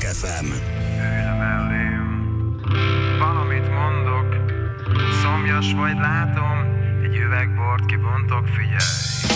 FM. Ülj mellém, valamit mondok, szomjas vagy látom, egy üveg bort kibontok, figyelj.